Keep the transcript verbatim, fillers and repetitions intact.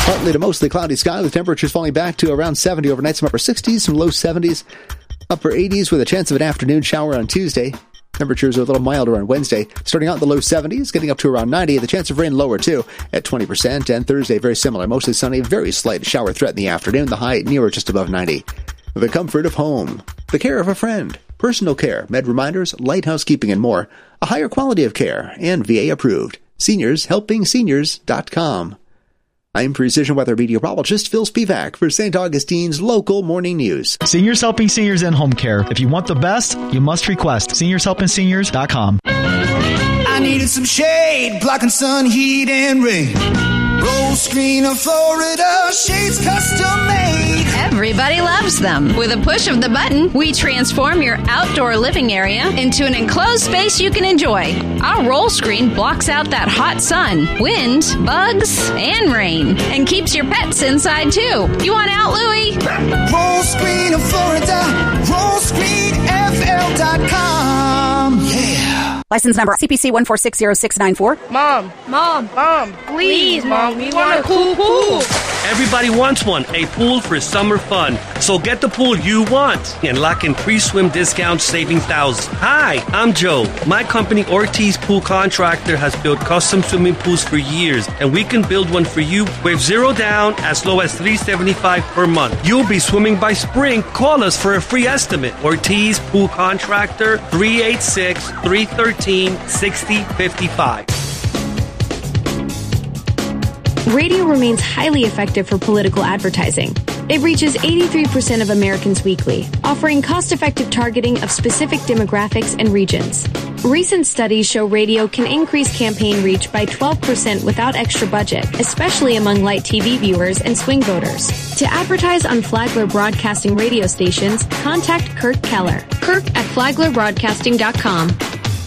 Partly to mostly cloudy sky with temperatures falling back to around seventy overnight, some upper sixties, some low seventies, upper eighties with a chance of an afternoon shower on Tuesday. Temperatures are a little milder on Wednesday, starting out in the low seventies, getting up to around ninety. The chance of rain lower, too, at twenty percent. And Thursday, very similar. Mostly sunny, very slight shower threat in the afternoon. The high nearer just above ninety. The comfort of home. The care of a friend. Personal care, med reminders, light housekeeping, and more. A higher quality of care and V A approved. Seniors Helping Seniors dot com. I'm Precision Weather Meteorologist Phil Spivak for Saint Augustine's local morning news. Seniors Helping Seniors and Home Care. If you want the best, you must request Seniors Helping Seniors dot com. I needed some shade, blocking sun, heat, and rain. Roll screen of Florida, shades custom made. Everybody loves them. With a push of the button, we transform your outdoor living area into an enclosed space you can enjoy. Our roll screen blocks out that hot sun, wind, bugs, and rain, and keeps your pets inside too. You want out, Louie? Roll screen of Florida, roll screen F L dot com. Yeah. License number C P C one four six zero six nine four. Mom, Mom, Mom, please, Mom, we want a cool pool. Everybody wants one, a pool for summer fun. So get the pool you want and lock in pre-swim discounts, saving thousands. Hi, I'm Joe. My company, Ortiz Pool Contractor, has built custom swimming pools for years, and we can build one for you with zero down as low as three hundred seventy-five dollars per month. You'll be swimming by spring. Call us for a free estimate. Ortiz Pool Contractor, three eight six, three one three, six zero five five. Radio remains highly effective for political advertising. It reaches eighty-three percent of Americans weekly, offering cost-effective targeting of specific demographics and regions. Recent studies show radio can increase campaign reach by twelve percent without extra budget, especially among light T V viewers and swing voters. To advertise on Flagler Broadcasting radio stations, contact Kirk Keller. Kirk at Flagler Broadcasting dot com.